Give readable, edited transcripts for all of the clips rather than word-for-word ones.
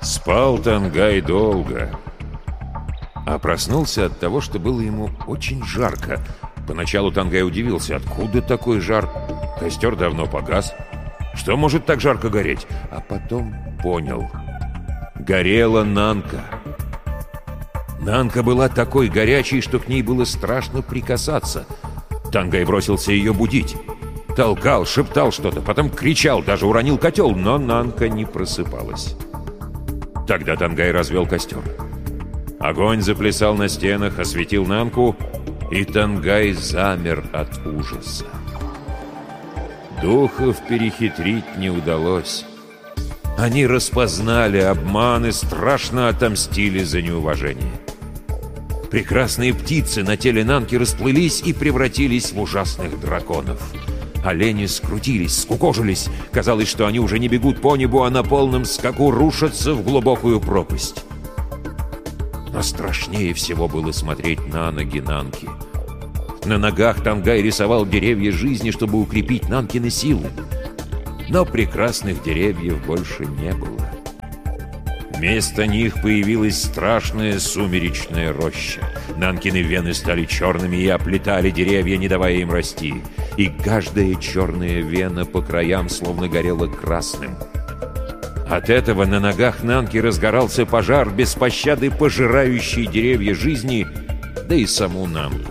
Спал Тангай долго, а проснулся от того, что было ему очень жарко. Поначалу Тангай удивился, откуда такой жар? Костер давно погас. Что может так жарко гореть? А потом понял. Горела Нанка. Нанка была такой горячей, что к ней было страшно прикасаться. Тангай бросился ее будить. Толкал, шептал что-то, потом кричал, даже уронил котел, но Нанка не просыпалась. Тогда Тангай развел костер. Огонь заплясал на стенах, осветил Нанку, и Тангай замер от ужаса. Духов перехитрить не удалось. Они распознали обман и страшно отомстили за неуважение. Прекрасные птицы на теле Нанки расплылись и превратились в ужасных драконов. Олени скрутились, скукожились. Казалось, что они уже не бегут по небу, а на полном скаку рушатся в глубокую пропасть. Но страшнее всего было смотреть на ноги Нанки. На ногах Тангай рисовал деревья жизни, чтобы укрепить Нанкины силы. Но прекрасных деревьев больше не было. Вместо них появилась страшная сумеречная роща. Нанкины вены стали черными и оплетали деревья, не давая им расти. И каждая черная вена по краям словно горела красным. От этого на ногах Нанки разгорался пожар, без пощады пожирающий деревья жизни, да и саму Нанку.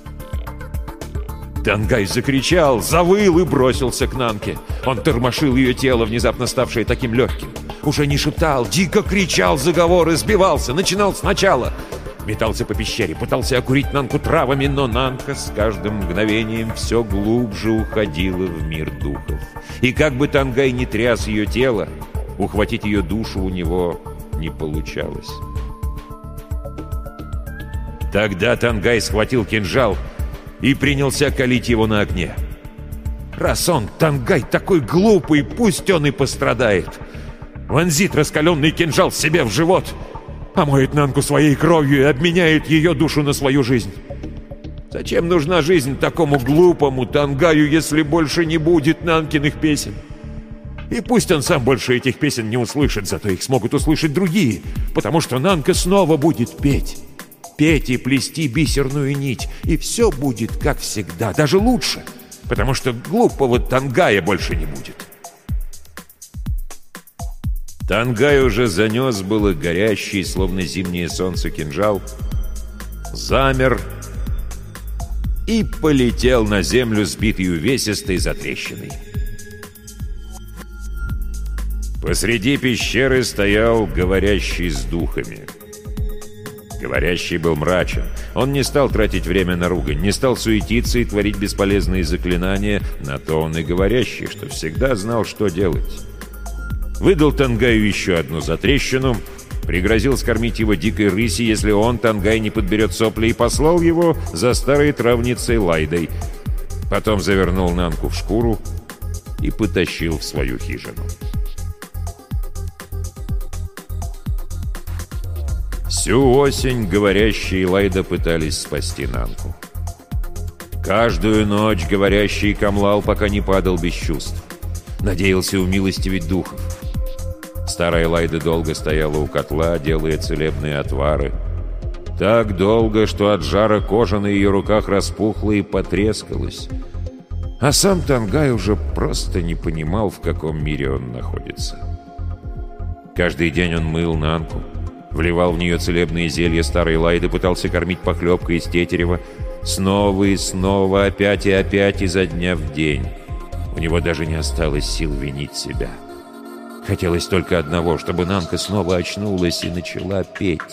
Тангай закричал, завыл и бросился к Нанке. Он тормошил ее тело, внезапно ставшее таким легким. Уже не шептал, дико кричал заговоры, сбивался, начинал сначала. Метался по пещере, пытался окурить Нанку травами, но Нанка с каждым мгновением все глубже уходила в мир духов. И как бы Тангай ни тряс ее тело, ухватить ее душу у него не получалось. Тогда Тангай схватил кинжал и принялся калить его на огне. Раз он, Тангай, такой глупый, пусть он и пострадает. Вонзит раскаленный кинжал себе в живот, омоет Нанку своей кровью и обменяет ее душу на свою жизнь. Зачем нужна жизнь такому глупому Тангаю, если больше не будет Нанкиных песен? И пусть он сам больше этих песен не услышит, зато их смогут услышать другие, потому что Нанка снова будет петь. Петь и плести бисерную нить, и все будет как всегда, даже лучше, потому что глупого Тангая больше не будет. Тангай уже занес было горящий, словно зимнее солнце, кинжал, замер и полетел на землю, сбитый увесистой затрещиной. Посреди пещеры стоял говорящий с духами. Говорящий был мрачен. Он не стал тратить время на ругань, не стал суетиться и творить бесполезные заклинания. На то он и говорящий, что всегда знал, что делать. Выдал Тангаю еще одну затрещину, пригрозил скормить его дикой рыси, если он, Тангай, не подберет сопли, и послал его за старой травницей Лайдой. Потом завернул Нанку в шкуру и потащил в свою хижину. Всю осень говорящие Лайда пытались спасти Нанку. Каждую ночь говорящий камлал, пока не падал без чувств. Надеялся умилостивить духов. Старая Лайда долго стояла у котла, делая целебные отвары. Так долго, что от жара кожа на ее руках распухла и потрескалась. А сам Тангай уже просто не понимал, в каком мире он находится. Каждый день он мыл Нанку, вливал в нее целебные зелья старой Лайды, пытался кормить похлебкой из тетерева. Снова и снова, опять и опять, изо дня в день. У него даже не осталось сил винить себя. Хотелось только одного, чтобы Нанка снова очнулась и начала петь.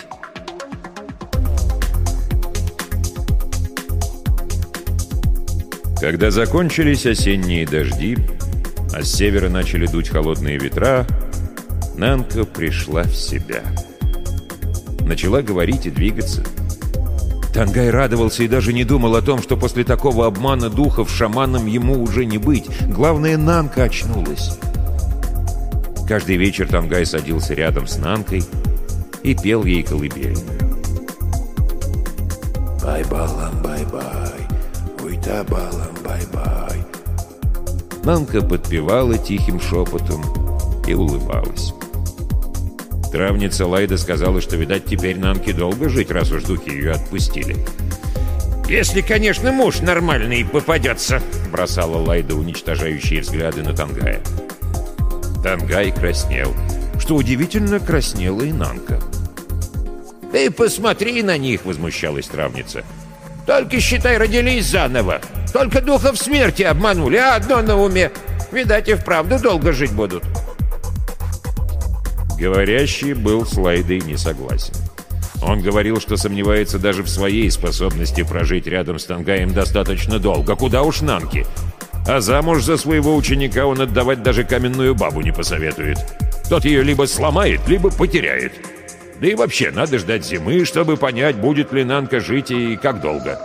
Когда закончились осенние дожди, а с севера начали дуть холодные ветра, Нанка пришла в себя. Начала говорить и двигаться. Тангай радовался и даже не думал о том, что после такого обмана духов шаманом ему уже не быть. Главное, Нанка очнулась. Каждый вечер Тангай садился рядом с Нанкой и пел ей колыбельную. «Бай-балам, бай-бай, уйта-балам, бай-бай». Нанка подпевала тихим шепотом и улыбалась. Травница Лайда сказала, что, видать, теперь Нанке долго жить, раз уж духи ее отпустили. «Если, конечно, муж нормальный попадется», — бросала Лайда уничтожающие взгляды на Тангая. Тангай краснел. Что удивительно, краснела и Нанка. «Ты посмотри на них», — возмущалась травница. «Только, считай, родились заново. Только духов смерти обманули, а одно на уме. Видать, и вправду долго жить будут». Говорящий был с Лайдой не согласен. Он говорил, что сомневается даже в своей способности прожить рядом с Тангаем достаточно долго. Куда уж Нанке. А замуж за своего ученика он отдавать даже каменную бабу не посоветует. Тот ее либо сломает, либо потеряет. Да и вообще, надо ждать зимы, чтобы понять, будет ли Нанка жить и как долго.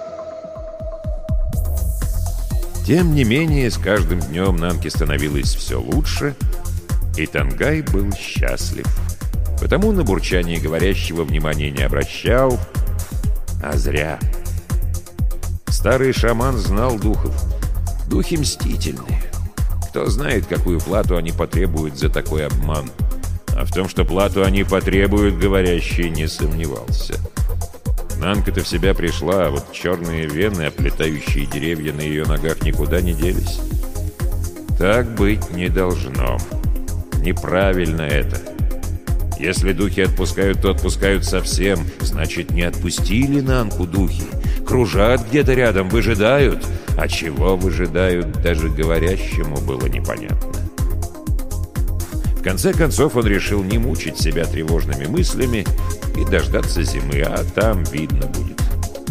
Тем не менее, с каждым днем Нанке становилось все лучше, и Тангай был счастлив. Потому на бурчание говорящего внимания не обращал, а зря. Старый шаман знал духов. Духи мстительные. Кто знает, какую плату они потребуют за такой обман. А в том, что плату они потребуют, говорящий не сомневался. Нанка-то в себя пришла, а вот черные вены, оплетающие деревья на ее ногах, никуда не делись. Так быть не должно. Неправильно это. Если духи отпускают, то отпускают совсем. Значит, не отпустили Нанку духи. Кружат где-то рядом, выжидают. А чего выжидают, даже говорящему было непонятно. В конце концов, он решил не мучить себя тревожными мыслями и дождаться зимы, а там видно будет.